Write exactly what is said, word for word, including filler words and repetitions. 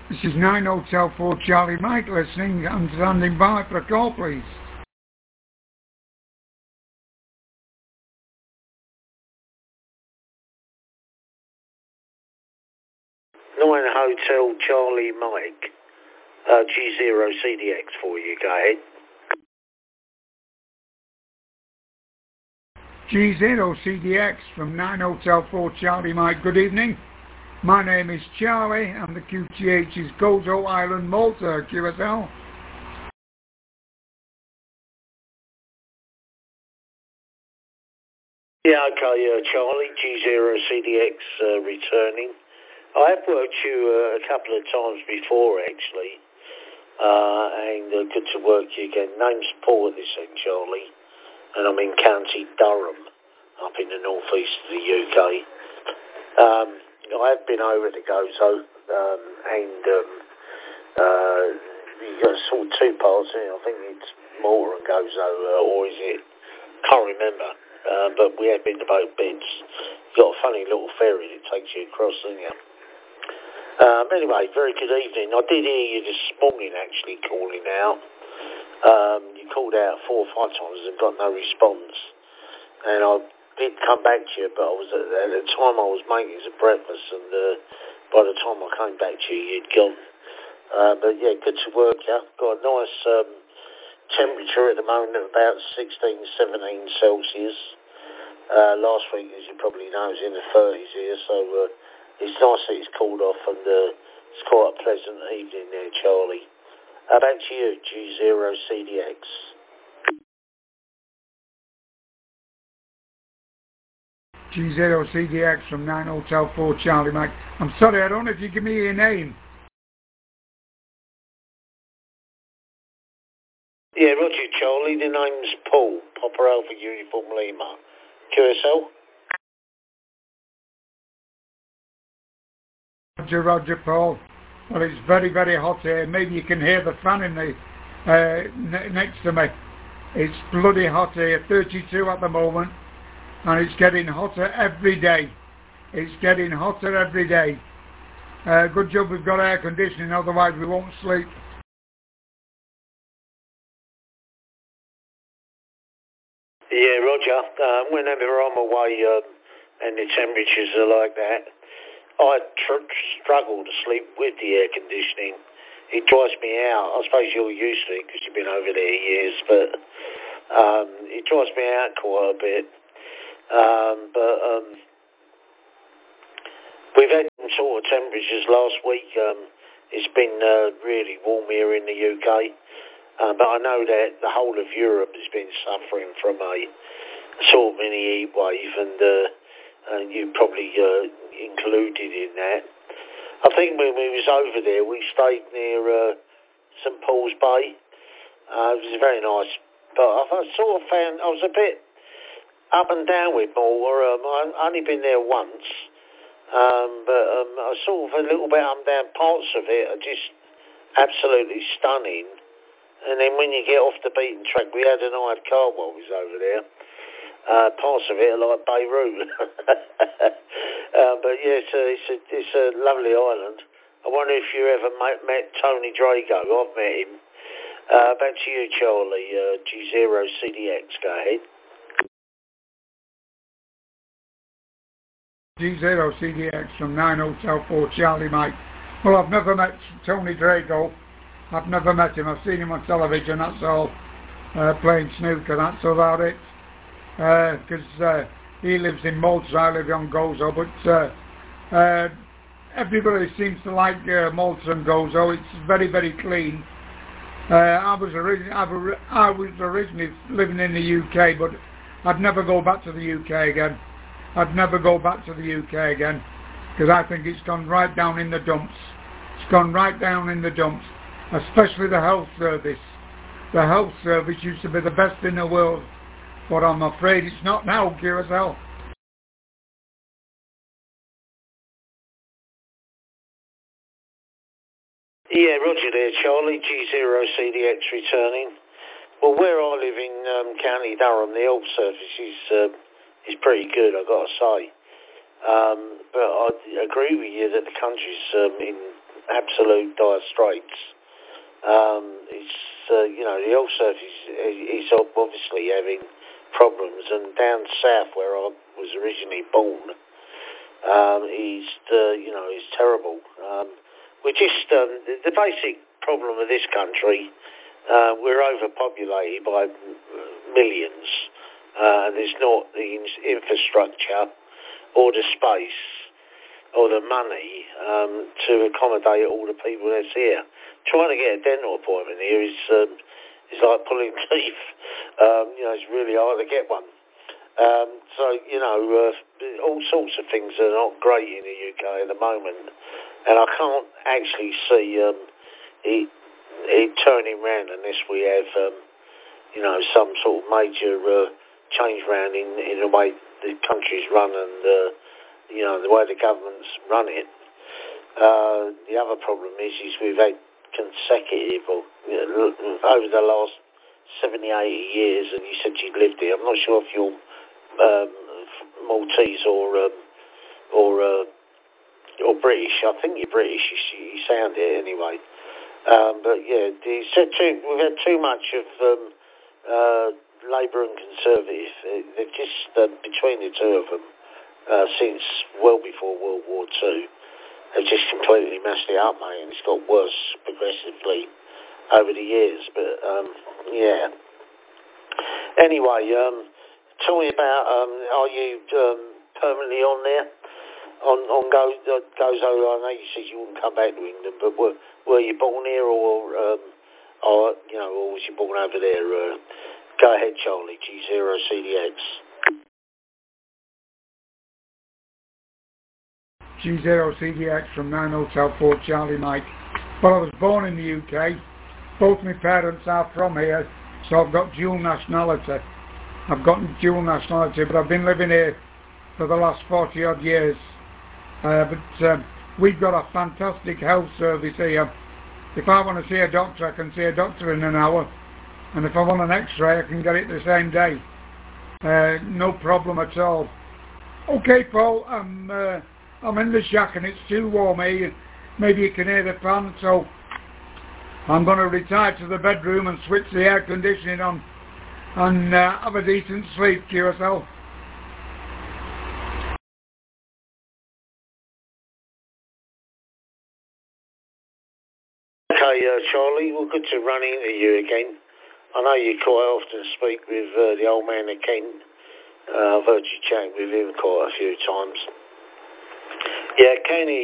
This is nine Hotel four Charlie Mike listening and standing by for a call, please. nine Hotel Charlie Mike, uh, G zero C D X for you, go ahead. G zero C D X from nine Hotel four Charlie Mike, good evening. My name is Charlie and the Q T H is Gozo Island, Malta, Q S L. Yeah, okay, uh, Charlie, G zero C D X uh, returning. I have worked you uh, a couple of times before, actually, uh, and uh, good to work you again. Name's Paul this end, Charlie, and I'm in County Durham, up in the northeast of the U K. Um, I have been over to Gozo, um, and um, uh, you've got sort of two parts in it. I think it's Malta and Gozo, uh, or is it? Can't remember, uh, but we have been to both bits. You've got a funny little ferry that takes you across, haven't you? Um, anyway, very good evening. I did hear you this morning actually calling out. Um, you called out four or five times and got no response. And I did come back to you, but I was at, at the time I was making some breakfast, and uh, by the time I came back to you, you'd gone. Uh, but yeah, good to work, yeah. Got a nice um, temperature at the moment of about sixteen, seventeen Celsius. Uh, last week, as you probably know, was in the thirties here, so uh, it's nice that it's cooled off, and uh, it's quite a pleasant evening there, Charlie. How about you, G zero C D X? G zero C D X from nine Hotel four Charlie Mike. I'm sorry, I don't know if you give me your name. Yeah, Roger, Charlie. The name's Paul, Papa Alpha Uniform Lima. Q S L? Roger, Roger, Paul. Well, it's very, very hot here. Maybe you can hear the fan in the uh, n- next to me. It's bloody hot here, thirty-two at the moment, and it's getting hotter every day. It's getting hotter every day. Uh, good job we've got air conditioning, otherwise we won't sleep. Yeah, Roger. Um, whenever I'm away um, and the temperatures are like that, I tr- struggle to sleep with the air conditioning. It drives me out. I suppose you're used to it because you've been over there years, but um, it drives me out quite a bit. Um, but um, we've had some sort of temperatures last week. Um, it's been uh, really warm here in the U K. Uh, but I know that the whole of Europe has been suffering from a sort of mini heat wave, and, uh, and you probably uh, included in that. I think when we was over there, we stayed near uh, St Paul's Bay. Uh, it was very nice, but I, I sort of found I was a bit up and down with Malta. Um, I've only been there once, um, but um, I sort of a little bit up and down. Parts of it are just absolutely stunning. And then when you get off the beaten track, we had an hired car while we was over there. Uh, parts of it are like Beirut. uh, but yeah, it's a, it's, a, it's a lovely island. I wonder if you ever met, met Tony Drago. I've met him. Uh, back to you, Charlie. Uh, G zero C D X, go ahead. G zero C D X from nine Hotel four Charlie Mike. Well, I've never met Tony Drago. I've never met him. I've seen him on television, that's all. Uh, playing snooker, that's about it. Because uh, uh, he lives in Malta, I live on Gozo. But uh, uh, everybody seems to like uh, Malta and Gozo. It's very, very clean. Uh, I was ori- I was originally living in the U K, but I'd never go back to the U K again. I'd never go back to the U K again, because I think it's gone right down in the dumps. It's gone right down in the dumps. Especially the health service. The health service used to be the best in the world, but I'm afraid it's not now, Q S L. Yeah, Roger there, Charlie. G zero C D X returning. Well, where I live in um, County Durham, the health service is, uh, is pretty good, I've got to say. Um, but I agree with you that the country's um, in absolute dire straits. Um, it's, uh, you know, the health service is obviously having problems, and down south where I was originally born, um, is, uh, you know, is terrible. Um, we're just, um, the, the basic problem of this country, uh, we're overpopulated by millions. Uh, there's not the in- infrastructure or the space or the money um, to accommodate all the people that's here. Trying to get a dental appointment here is um, is like pulling teeth. Um, you know, it's really hard to get one. Um, so, you know, uh, all sorts of things are not great in the U K at the moment. And I can't actually see um, it, it turning round unless we have, um, you know, some sort of major uh, change round in, in the way the country's run and, uh, you know, the way the government's run it. Uh, the other problem is, is we've had consecutive, or, you know, over the last seventy, eighty years, and you said you lived here. I'm not sure if you're um, Maltese or um, or uh, or British. I think you're British. You, you sound it anyway. Um, but yeah, you said too, we've had too much of um, uh, Labour and Conservative. They've just uh, between the two of them. Uh, since well before World War Two, they've just completely messed it up, mate, and it's got worse progressively over the years. But um, yeah. Anyway, um, tell me about. Um, are you um, permanently on there? On on Go uh, Gozo? I know you said you wouldn't come back to England, but were were you born here, or um, or you know, or was you born over there? Uh, go ahead, Charlie. G zero C D X. G zero C D X from nine Hotel four Charlie Mike. Well, I was born in the U K. Both my parents are from here, so I've got dual nationality. I've got dual nationality, but I've been living here for the last forty odd years. Uh, but um, we've got a fantastic health service here. If I want to see a doctor, I can see a doctor in an hour. And if I want an x-ray, I can get it the same day. Uh, no problem at all. Okay, Paul, I'm... Uh, I'm in the shack and it's too warm here. Maybe you can hear the fan, so I'm going to retire to the bedroom and switch the air conditioning on and uh, have a decent sleep to yourself. Okay, uh, Charlie, well, good to run into you again. I know you quite often speak with uh, the old man at Kent. Uh, I've heard you chat with him quite a few times. Yeah, Kenny.